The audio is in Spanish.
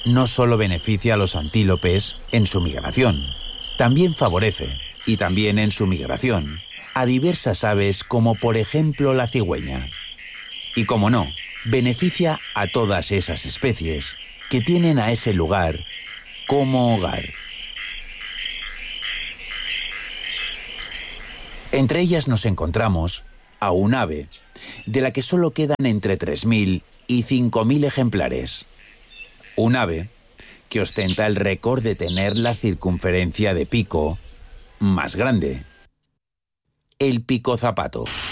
no solo beneficia a los antílopes en su migración, también favorece, y también en su migración, a diversas aves como por ejemplo la cigüeña. Y como no, beneficia a todas esas especies que tienen a ese lugar como hogar. Entre ellas nos encontramos a un ave, de la que solo quedan entre 3.000 y 5.000 ejemplares. Un ave que ostenta el récord de tener la circunferencia de pico más grande. El pico zapato.